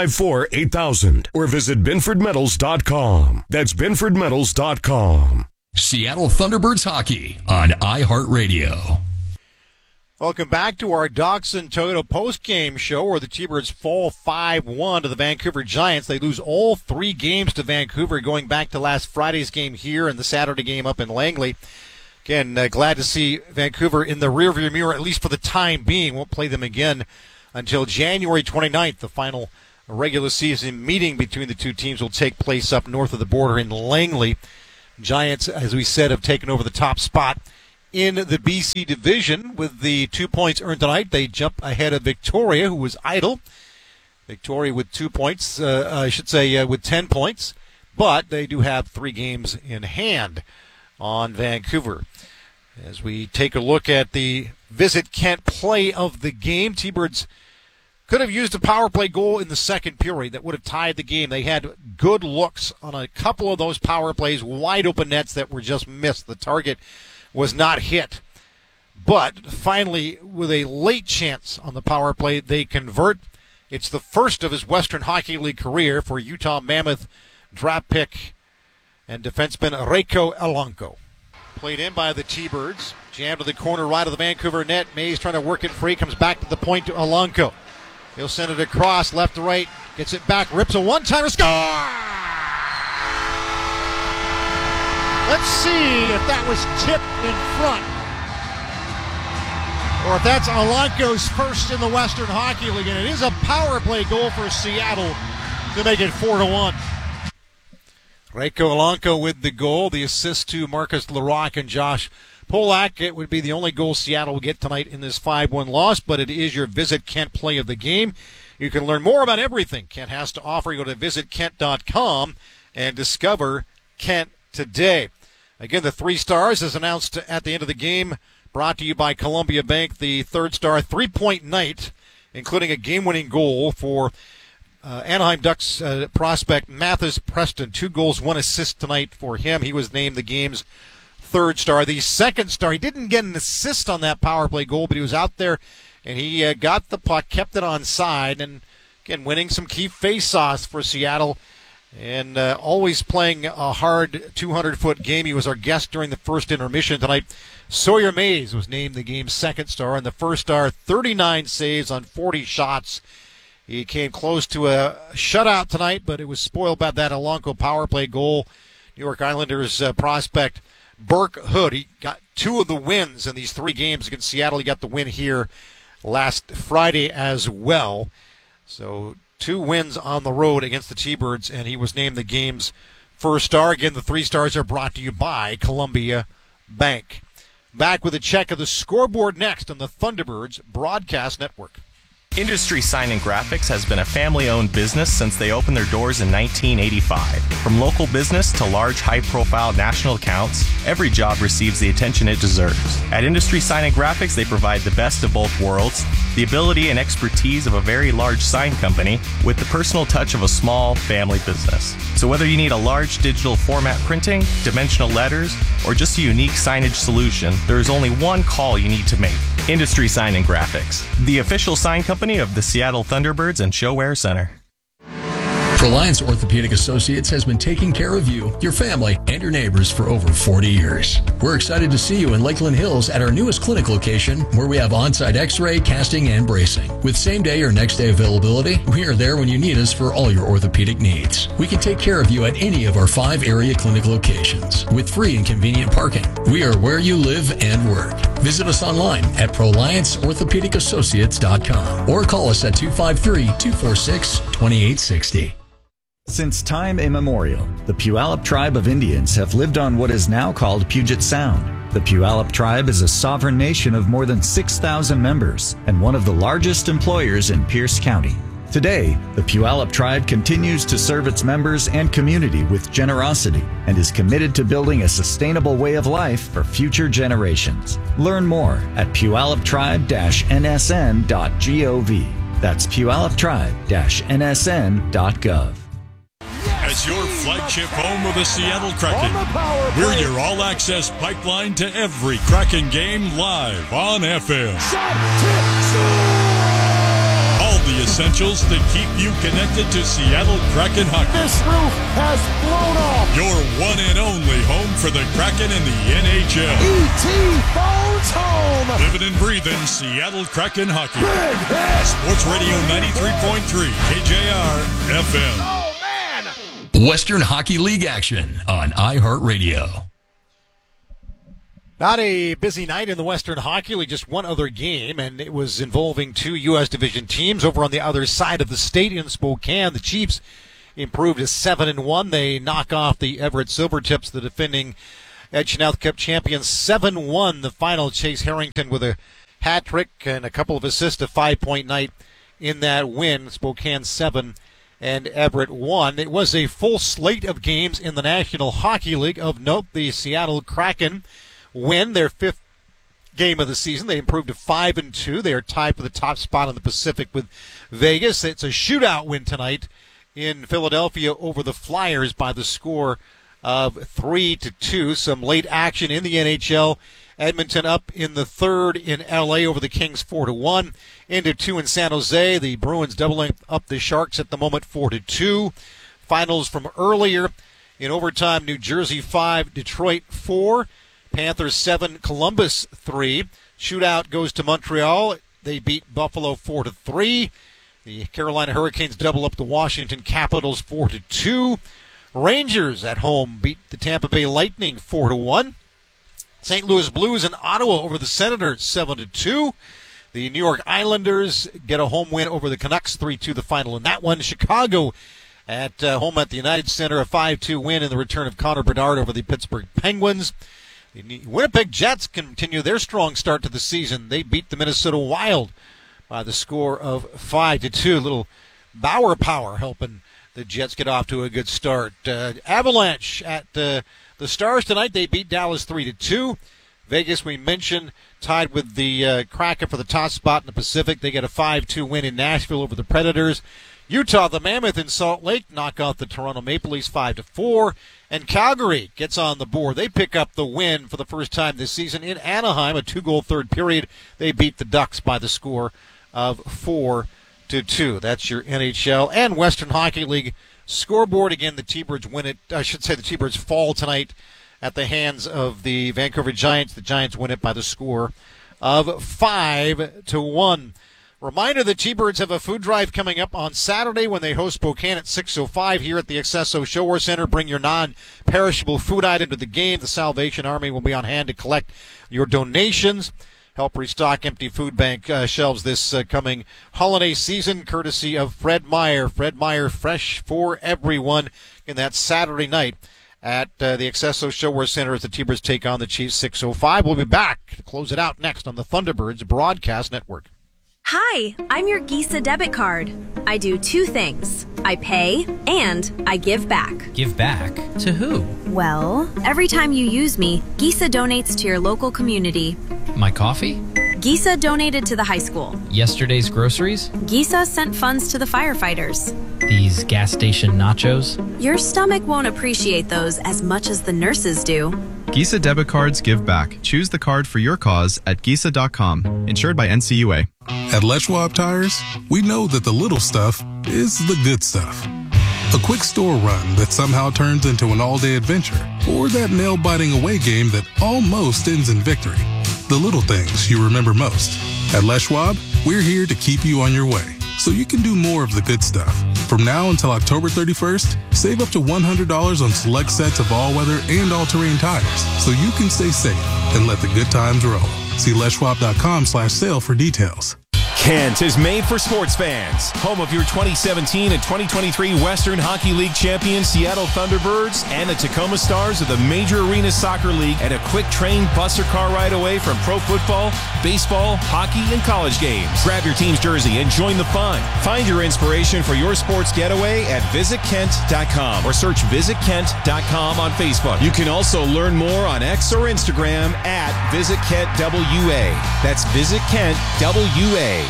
253-854-8000 or visit BinfordMetals.com. That's BinfordMetals.com. Seattle Thunderbirds hockey on iHeartRadio. Welcome back to our Dachshund Toyota postgame show where the T-Birds fall 5-1 to the Vancouver Giants. They lose all 3 games to Vancouver going back to last Friday's game here and the Saturday game up in Langley. Again, glad to see Vancouver in the rearview mirror, at least for the time being. Won't play them again until January 29th. The final regular season meeting between the two teams will take place up north of the border in Langley. Giants, as we said, have taken over the top spot in the BC division with the 2 points earned tonight. They jump ahead of Victoria, who was idle. Victoria with 2 points, with 10 points, but they do have 3 games in hand on Vancouver. As we take a look at the Visit Kent play of the game, T-Birds could have used a power play goal in the second period that would have tied the game. They had good looks on a couple of those power plays, wide open nets that were just missed. The target was not hit. But finally, with a late chance on the power play, they convert. It's the first of his Western Hockey League career for Utah Mammoth draft pick and defenseman Reiko Elanco. Played in by the T-Birds. Jammed to the corner right of the Vancouver net. Mays trying to work it free. Comes back to the point to Elanco. He'll send it across, left to right, gets it back, rips a one-timer, score! Let's see if that was tipped in front, or if that's Elanco's first in the Western Hockey League, and it is a power play goal for Seattle to make it 4-1. Reiko Elanco with the goal, the assist to Marcus Larocque and Josh Polak. It would be the only goal Seattle will get tonight in this 5-1 loss, but it is your Visit Kent play of the game. You can learn more about everything Kent has to offer. You go to visitkent.com and discover Kent today. Again, the 3 stars, as announced at the end of the game, brought to you by Columbia Bank. The third star, 3-point night, including a game-winning goal for Anaheim Ducks prospect Mathis Preston. 2 goals, 1 assist tonight for him. He was named the game's third star. The second star, he didn't get an assist on that power play goal, but he was out there and he got the puck, kept it on side, and again winning some key face-offs for Seattle and always playing a hard 200-foot game. He was our guest during the first intermission tonight. Sawyer Mays was named the game's second star, and the first star, 39 saves on 40 shots. He came close to a shutout tonight, but it was spoiled by that Elanco power play goal. New York Islanders prospect Burke Hood, he got 2 of the wins in these 3 games against Seattle. He got the win here last Friday as well. So 2 wins on the road against the T-Birds, and he was named the game's first star. Again, the 3 stars are brought to you by Columbia Bank. Back with a check of the scoreboard next on the Thunderbirds Broadcast Network. Industry Sign and Graphics has been a family-owned business since they opened their doors in 1985. From local business to large, high-profile national accounts, every job receives the attention it deserves. At Industry Sign and Graphics, they provide the best of both worlds, the ability and expertise of a very large sign company with the personal touch of a small family business. So whether you need a large digital format printing, dimensional letters, or just a unique signage solution, there is only one call you need to make. Industry Sign and Graphics, the official sign company of the Seattle Thunderbirds and ShoWare Center. Reliance Orthopedic Associates has been taking care of you, your family, and your neighbors for over 40 years. We're excited to see you in Lakeland Hills at our newest clinic location, where we have on-site x-ray, casting, and bracing. With same-day or next-day availability, we are there when you need us for all your orthopedic needs. We can take care of you at any of our 5 area clinic locations with free and convenient parking. We are where you live and work. Visit us online at ProlianceOrthopedicAssociates.com or call us at 253-246-2860. Since time immemorial, the Puyallup tribe of Indians have lived on what is now called Puget Sound. The Puyallup tribe is a sovereign nation of more than 6,000 members and one of the largest employers in Pierce County. Today, the Puyallup tribe continues to serve its members and community with generosity and is committed to building a sustainable way of life for future generations. Learn more at puyalluptribe-nsn.gov. That's puyalluptribe-nsn.gov. As your flagship home of the Seattle Kraken, we're your all-access pipeline to every Kraken game live on FM. All the essentials to keep you connected to Seattle Kraken hockey. This roof has blown off. Your one and only home for the Kraken in the NHL. E.T. phones home. Living and breathing Seattle Kraken hockey. Big hit. Sports Radio 93.3 KJR FM. Oh, man. Western Hockey League action on iHeartRadio. Not a busy night in the Western Hockey League, just one other game, and it was involving two U.S. Division teams over on the other side of the state in Spokane. The Chiefs improved to 7-1. They knock off the Everett Silvertips, the defending Edge South Cup champions. 7-1 the final. Chase Harrington with a hat trick and a couple of assists, a 5-point night in that win. Spokane 7 and Everett 1. It was a full slate of games in the National Hockey League. Of note, the Seattle Kraken win their fifth game of the season. They improved to 5-2. They are tied for the top spot in the Pacific with Vegas. It's a shootout win tonight in Philadelphia over the Flyers by the score of 3-2. Some late action in the NHL. Edmonton up in the third in LA over the Kings 4-1. Into 2 in San Jose. The Bruins doubling up the Sharks at the moment 4-2. Finals from earlier in overtime: New Jersey 5, Detroit 4. Panthers 7, Columbus 3. Shootout goes to Montreal. They beat Buffalo 4-3. The Carolina Hurricanes double up the Washington Capitals 4-2. Rangers at home beat the Tampa Bay Lightning 4-1. St. Louis Blues and Ottawa over the Senators 7-2. The New York Islanders get a home win over the Canucks 3-2 the final in that one. Chicago at home at the United Center, a 5-2 win in the return of Connor Bedard over the Pittsburgh Penguins. The Winnipeg Jets continue their strong start to the season. They beat the Minnesota Wild by the score of 5-2. Little Bauer power helping the Jets get off to a good start. Avalanche at the Stars tonight. They beat Dallas 3-2. Vegas, we mentioned, tied with the Kraken for the top spot in the Pacific. They get a 5-2 win in Nashville over the Predators. Utah, the Mammoth in Salt Lake, knock out the Toronto Maple Leafs 5-4. And Calgary gets on the board. They pick up the win for the first time this season in Anaheim, a 2-goal third period. They beat the Ducks by the score of 4-2. That's your NHL and Western Hockey League scoreboard. Again, the T-Birds win it. I should say the T-Birds fall tonight at the hands of the Vancouver Giants. The Giants win it by the score of 5-1. Reminder, the T-Birds have a food drive coming up on Saturday when they host Spokane at 6:05 here at the Accesso Showwear Center. Bring your non-perishable food item to the game. The Salvation Army will be on hand to collect your donations. Help restock empty food bank shelves this coming holiday season, courtesy of Fred Meyer. Fred Meyer, fresh for everyone. And that's Saturday night at the Accesso Showwear Center as the T-Birds take on the Chiefs 6:05. We'll be back to close it out next on the Thunderbirds Broadcast Network. Hi, I'm your Gisa debit card. I do two things. I pay and I give back. Give back? To who? Well, every time you use me, Gisa donates to your local community. My coffee? Gisa donated to the high school. Yesterday's groceries? Gisa sent funds to the firefighters. These gas station nachos? Your stomach won't appreciate those as much as the nurses do. Gisa debit cards give back. Choose the card for your cause at Gisa.com. Insured by NCUA. At Les Schwab Tires, we know that the little stuff is the good stuff. A quick store run that somehow turns into an all-day adventure, or that nail-biting away game that almost ends in victory. The little things you remember most. At Les Schwab, we're here to keep you on your way, so you can do more of the good stuff. From now until October 31st, save up to $100 on select sets of all-weather and all-terrain tires, so you can stay safe and let the good times roll. See leschwab.com/sale for details. Kent is made for sports fans. Home of your 2017 and 2023 Western Hockey League champions Seattle Thunderbirds and the Tacoma Stars of the Major Arena Soccer League, and a quick train bus or car ride away from pro football, baseball, hockey, and college games. Grab your team's jersey and join the fun. Find your inspiration for your sports getaway at visitkent.com or search visitkent.com on Facebook. You can also learn more on X or Instagram at visitkentWA. That's visitkentWA.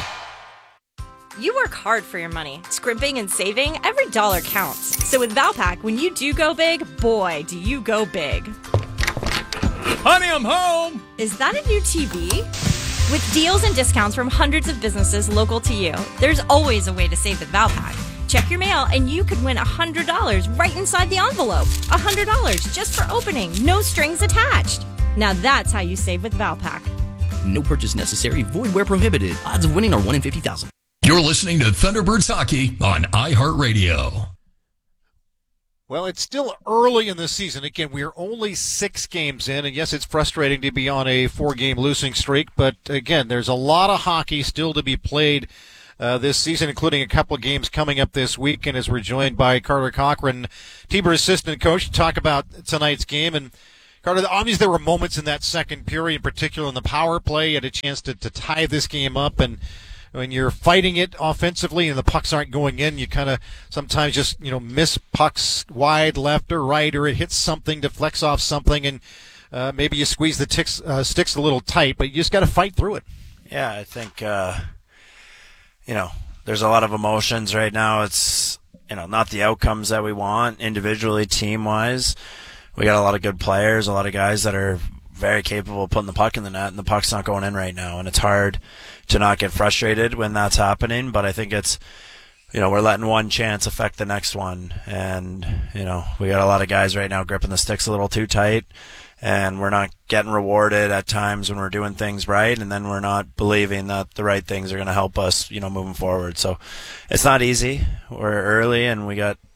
You work hard for your money. Scrimping and saving, every dollar counts. So with Valpak, when you do go big, boy, do you go big. Honey, I'm home! Is that a new TV? With deals and discounts from hundreds of businesses local to you, there's always a way to save with Valpak. Check your mail and you could win $100 right inside the envelope. $100 just for opening, no strings attached. Now that's how you save with Valpak. No purchase necessary, void where prohibited. Odds of winning are 1 in 50,000. You're listening to Thunderbirds Hockey on iHeartRadio. Well, it's still early in the season. Again, we are only 6 games in, and yes, it's frustrating to be on a 4-game losing streak, but again, there's a lot of hockey still to be played this season, including a couple of games coming up this weekend as we're joined by Carter Cochran, Tiber assistant coach, to talk about tonight's game. And Carter, obviously there were moments in that second period, in particular in the power play, you had a chance to tie this game up, and when you're fighting it offensively and the pucks aren't going in, you kind of sometimes just, miss pucks wide left or right, or it hits something, deflects off something, and maybe you squeeze the sticks a little tight, but you just got to fight through it. Yeah, I think, there's a lot of emotions right now. It's, not the outcomes that we want individually, team-wise. We got a lot of good players, a lot of guys that are very capable of putting the puck in the net, and the puck's not going in right now, and it's hard to not get frustrated when that's happening, but I think it's, we're letting one chance affect the next one, and, we got a lot of guys right now gripping the sticks a little too tight, and we're not getting rewarded at times when we're doing things right, and then we're not believing that the right things are going to help us, moving forward. So it's not easy. We're early, and we got,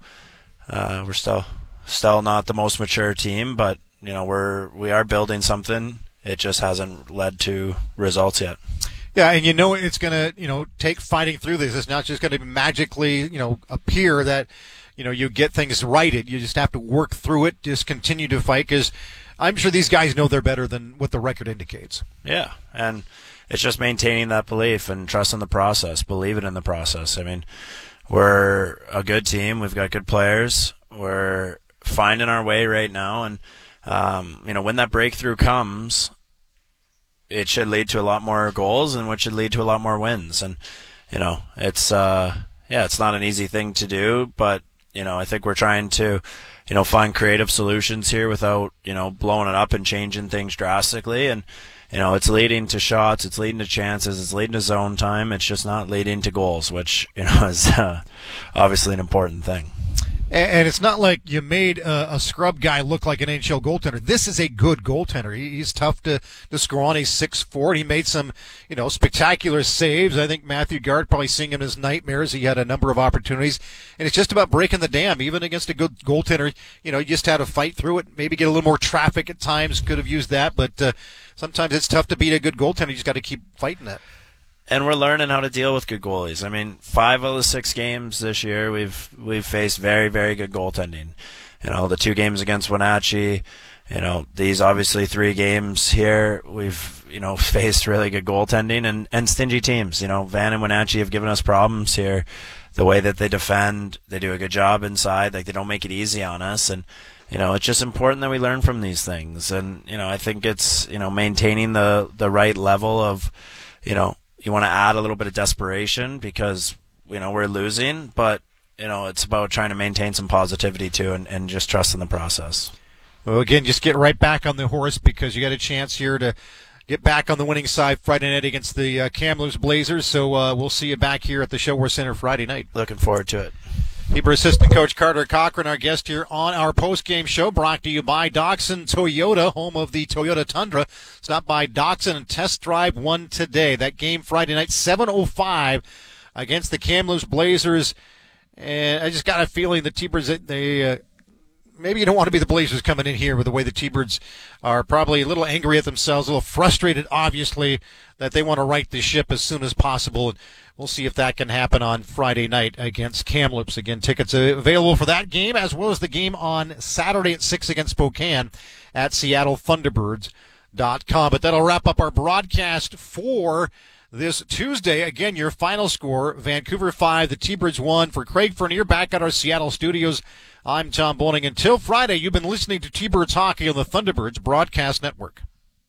we're still not the most mature team, but we are building something. It just hasn't led to results yet. Yeah, and it's going to, take fighting through this. It's not just going to magically, appear that, you get things righted. You just have to work through it, just continue to fight, because I'm sure these guys know they're better than what the record indicates. Yeah, and it's just maintaining that belief and trusting the process, believing in the process. I mean, we're a good team. We've got good players. We're finding our way right now, and when that breakthrough comes, it should lead to a lot more goals, and which should lead to a lot more wins. And it's it's not an easy thing to do, but I think we're trying to find creative solutions here without blowing it up and changing things drastically. And it's leading to shots, it's leading to chances, it's leading to zone time. It's just not leading to goals, which is obviously an important thing. And it's not like you made a scrub guy look like an NHL goaltender. This is a good goaltender. He's tough to score on. He's 6'4". He made some, spectacular saves. I think Matthew Gart probably seeing him as nightmares. He had a number of opportunities. And it's just about breaking the dam. Even against a good goaltender, you just had to fight through it. Maybe get a little more traffic at times. Could have used that. But sometimes it's tough to beat a good goaltender. You just got to keep fighting that. And we're learning how to deal with good goalies. I mean, 5 of the 6 games this year, we've faced very, very good goaltending. The 2 games against Wenatchee, these obviously 3 games here, we've, faced really good goaltending and stingy teams. Van and Wenatchee have given us problems here. The way that they defend, they do a good job inside. Like, they don't make it easy on us. And, it's just important that we learn from these things. And, I think it's, maintaining the right level of, you want to add a little bit of desperation because, we're losing, but, it's about trying to maintain some positivity too and just trust in the process. Well, again, just get right back on the horse because you got a chance here to get back on the winning side Friday night against the Kamloops Blazers. So we'll see you back here at the Show Center Friday night. Looking forward to it. Tiber assistant coach Carter Cochran, our guest here on our post-game show, brought to you by Dachshund Toyota, home of the Toyota Tundra. Stop by Dachshund and test drive one today. That game Friday night, 7:05 against the Kamloops Blazers. And I just got a feeling the T-Birds, maybe you don't want to be the Blazers coming in here with the way the T-Birds are probably a little angry at themselves, a little frustrated, obviously, that they want to right the ship as soon as possible. And we'll see if that can happen on Friday night against Kamloops. Again, tickets available for that game as well as the game on Saturday at 6 against Spokane at SeattleThunderbirds.com. But that'll wrap up our broadcast for this Tuesday. Again, your final score, Vancouver 5, the T-Birds 1. For Craig Fernier, back at our Seattle studios, I'm Tom Bowling. Until Friday, you've been listening to T-Birds Hockey on the Thunderbirds Broadcast Network.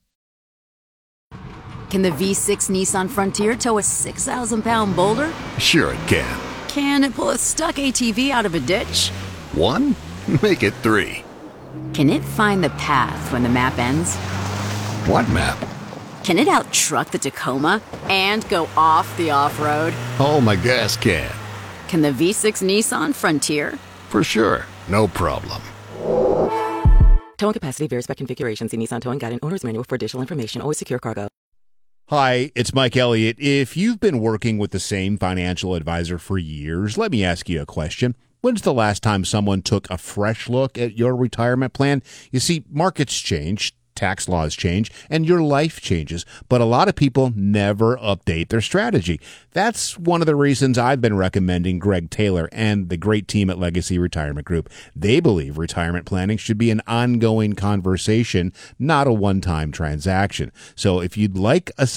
Can the V6 Nissan Frontier tow a 6,000-pound boulder? Sure it can. Can it pull a stuck ATV out of a ditch? 1? Make it 3. Can it find the path when the map ends? What map? Can it out-truck the Tacoma and go off the off-road? Oh, my gas can. Can the V6 Nissan Frontier? For sure. No problem. Towing capacity varies by configuration. See Nissan Towing Guide and Owner's Manual for additional information. Always secure cargo. Hi, it's Mike Elliott. If you've been working with the same financial advisor for years, let me ask you a question. When's the last time someone took a fresh look at your retirement plan? You see, markets change, tax laws change, and your life changes, but a lot of people never update their strategy. That's one of the reasons I've been recommending Greg Taylor and the great team at Legacy Retirement Group. They believe retirement planning should be an ongoing conversation, not a one-time transaction. So if you'd like a